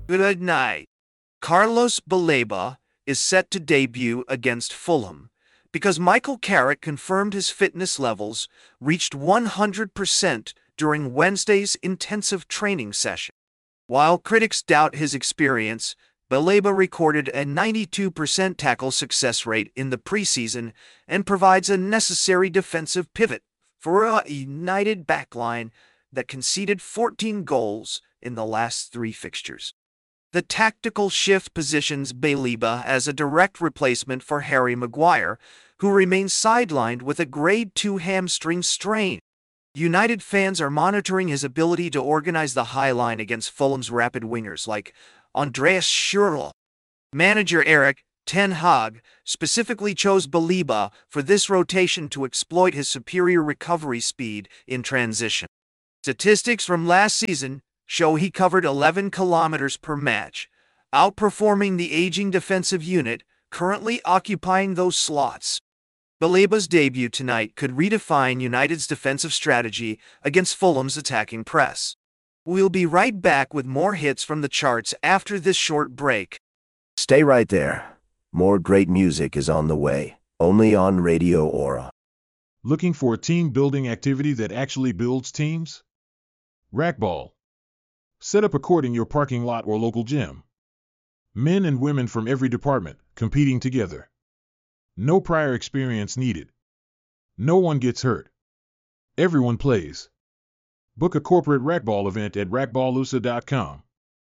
Good night. Carlos Baleba is set to debut against Fulham because Michael Carrick confirmed his fitness levels reached 100% during Wednesday's intensive training session. While critics doubt his experience, Baleba recorded a 92% tackle success rate in the preseason and provides a necessary defensive pivot for a United backline that conceded 14 goals in the last 3 fixtures. The tactical shift positions Baleba as a direct replacement for Harry Maguire, who remains sidelined with a grade 2 hamstring strain. United fans are monitoring his ability to organize the high line against Fulham's rapid wingers like Andreas Schürrle. Manager Erik ten Hag specifically chose Baleba for this rotation to exploit his superior recovery speed in transition. Statistics from last season show he covered 11 kilometers per match, outperforming the aging defensive unit currently occupying those slots. Baleba's debut tonight could redefine United's defensive strategy against Fulham's attacking press. We'll be right back with more hits from the charts after this short break. Stay right there. More great music is on the way, only on Radio Aura. Looking for a team-building activity that actually builds teams? Racquetball. Set up a court in your parking lot or local gym. Men and women from every department competing together. No prior experience needed. No one gets hurt. Everyone plays. Book a corporate racquetball event at racquetballusa.com.